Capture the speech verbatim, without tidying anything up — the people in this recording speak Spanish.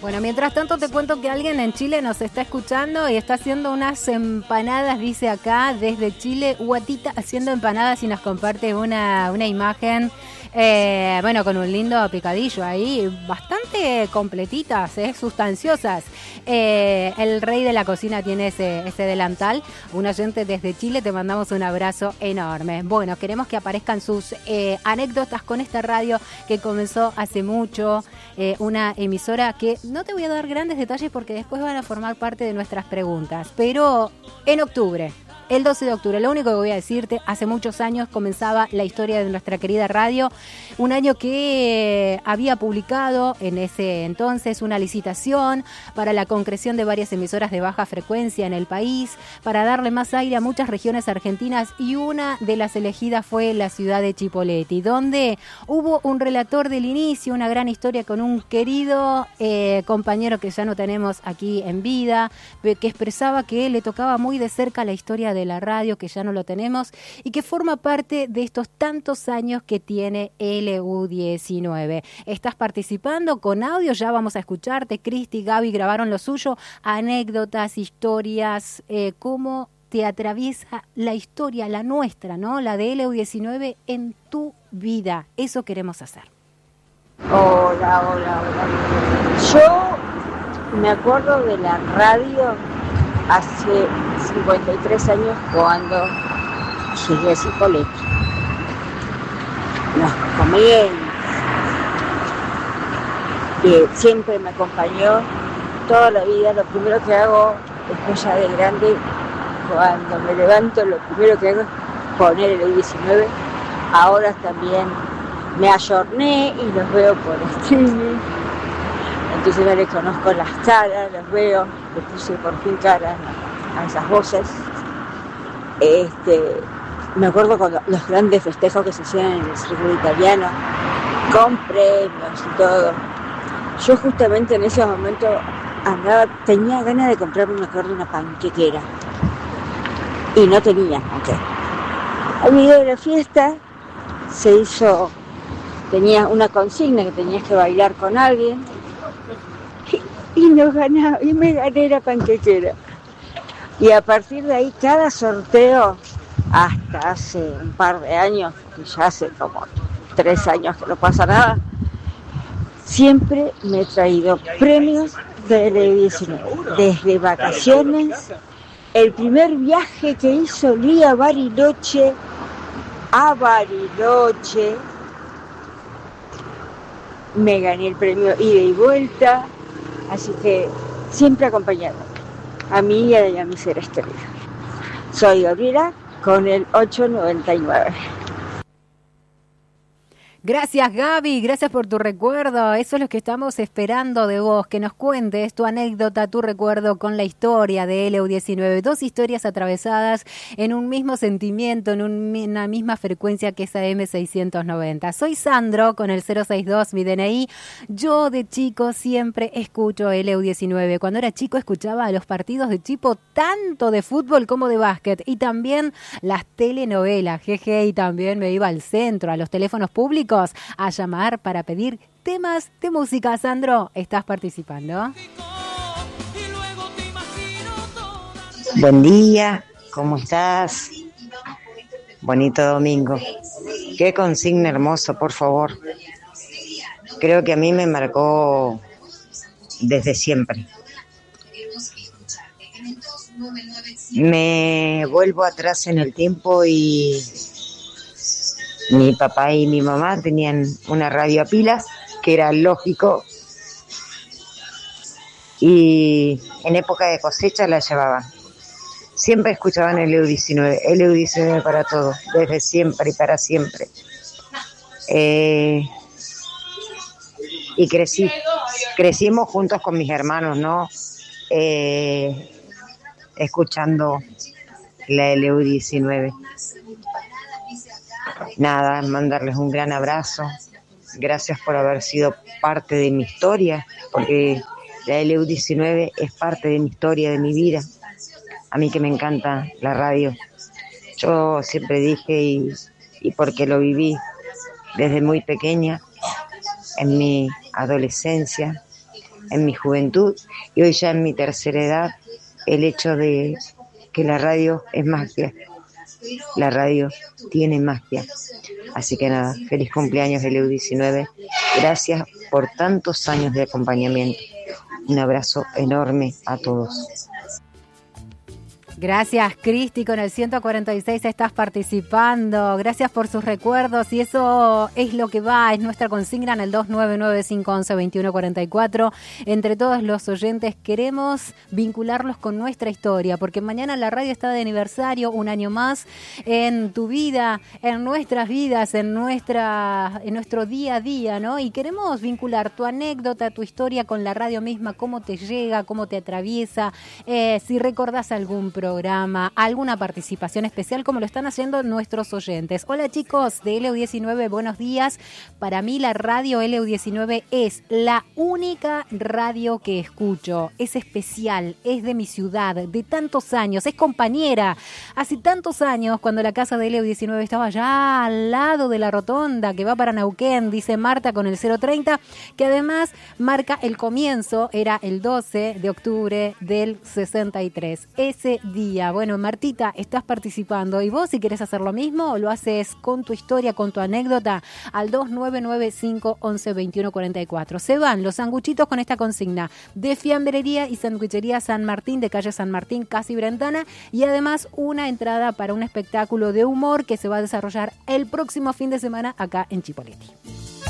Bueno, mientras tanto te cuento que alguien en Chile nos está escuchando y está haciendo unas empanadas, dice acá, desde Chile, Guatita haciendo empanadas y nos comparte una, una imagen, eh, bueno, con un lindo picadillo ahí, bastante completitas, eh, sustanciosas. Eh, el rey de la cocina tiene ese, ese delantal. Un oyente desde Chile, te mandamos un abrazo enorme. Bueno, queremos que aparezcan sus eh, anécdotas con esta radio que comenzó hace mucho, eh, una emisora que no te voy a dar grandes detalles porque después van a formar parte de nuestras preguntas, pero en octubre, el doce de octubre, lo único que voy a decirte, hace muchos años comenzaba la historia de nuestra querida radio, un año que había publicado en ese entonces una licitación para la concreción de varias emisoras de baja frecuencia en el país, para darle más aire a muchas regiones argentinas, y una de las elegidas fue la ciudad de Chipoleti, donde hubo un relator del inicio, una gran historia con un querido eh, compañero que ya no tenemos aquí en vida, que expresaba que le tocaba muy de cerca la historia de la radio, que ya no lo tenemos, y que forma parte de estos tantos años que tiene L U diecinueve. Estás participando con audio, ya vamos a escucharte. Cristi, Gaby grabaron lo suyo, anécdotas, historias, eh, cómo te atraviesa la historia, la nuestra, ¿no? La de L U diecinueve en tu vida. Eso queremos hacer. Hola, hola, hola. Yo me acuerdo de la radio hace cincuenta y tres años cuando llegué a Cipolletti. Nos comí, que siempre me acompañó toda la vida. Lo primero que hago después ya de grande, cuando me levanto, lo primero que hago es poner el diecinueve. Ahora también me ayorné y los veo por streaming. Entonces ya les conozco las caras, los veo, les puse por fin cara a esas voces. Este, me acuerdo con los grandes festejos que se hacían en el circuito italiano, con premios y todo. Yo justamente en ese momento andaba, tenía ganas de comprarme, me acuerdo, una panquequera. Y no tenía, aunque al video de la fiesta se hizo, tenía una consigna que tenías que bailar con alguien. Y no ganaba, y me gané la panquequera. Y a partir de ahí, cada sorteo, hasta hace un par de años, que ya hace como tres años que no pasa nada, siempre me he traído premios de L U diecinueve. Desde vacaciones, el primer viaje que hizo Lía Bariloche, a Bariloche, me gané el premio ida y vuelta. Así que siempre acompañado a mí y a mis seres queridos. Soy Gabriela con el ocho noventa y nueve. Gracias, Gaby, gracias por tu recuerdo. Eso es lo que estamos esperando de vos, que nos cuentes tu anécdota, tu recuerdo con la historia de L U diecinueve. Dos historias atravesadas en un mismo sentimiento, en un, una misma frecuencia que es A M seiscientos noventa. Soy Sandro con el cero seis dos, mi D N I. Yo de chico siempre escucho L U diecinueve. Cuando era chico escuchaba los partidos de Chipo, tanto de fútbol como de básquet, y también las telenovelas, jeje, y también me iba al centro, a los teléfonos públicos, a llamar para pedir temas de música. Sandro, ¿estás participando? Buen día, ¿cómo estás? Bonito domingo. Qué consigna hermoso, por favor. Creo que a mí me marcó desde siempre. Me vuelvo atrás en el tiempo y mi papá y mi mamá tenían una radio a pilas, que era lógico, y en época de cosecha la llevaban. Siempre escuchaban el L U diecinueve, L U diecinueve para todo, desde siempre y para siempre. Eh, y crecí, crecimos juntos con mis hermanos, ¿no? Eh, escuchando la L U diecinueve. Nada, mandarles un gran abrazo. Gracias por haber sido parte de mi historia, porque la L U diecinueve es parte de mi historia, de mi vida. A mí que me encanta la radio. Yo siempre dije, y, y porque lo viví desde muy pequeña, en mi adolescencia, en mi juventud y hoy ya en mi tercera edad, el hecho de que la radio es magia. La radio tiene magia. Así que nada, feliz cumpleaños L U diecinueve. Gracias por tantos años de acompañamiento. Un abrazo enorme a todos. Gracias, Cristi, con el ciento cuarenta y seis estás participando. Gracias por sus recuerdos y eso es lo que va, es nuestra consigna en el dos nueve nueve cinco once veintiuno cuarenta y cuatro. Entre todos los oyentes queremos vincularlos con nuestra historia, porque mañana la radio está de aniversario, un año más en tu vida, en nuestras vidas, en nuestra, en nuestro día a día, ¿no? Y queremos vincular tu anécdota, tu historia con la radio misma, cómo te llega, cómo te atraviesa, eh, si recordás algún programa. programa, alguna participación especial como lo están haciendo nuestros oyentes. Hola chicos de L U diecinueve, buenos días. Para mí la radio L U diecinueve es la única radio que escucho. Es especial, es de mi ciudad, de tantos años, es compañera. Hace tantos años cuando la casa de L U diecinueve estaba ya al lado de la rotonda que va para Neuquén, dice Marta con el cero treinta, que además marca el comienzo, era el doce de octubre del sesenta y tres. Ese día. Bueno, Martita, estás participando y vos si querés hacer lo mismo, lo haces con tu historia, con tu anécdota al dos nueve nueve cinco once veintiuno cuarenta y cuatro. Se van los sanguchitos con esta consigna de Fiambrería y Sanduichería San Martín, de calle San Martín, casi Brentana, y además una entrada para un espectáculo de humor que se va a desarrollar el próximo fin de semana acá en Chipoleti.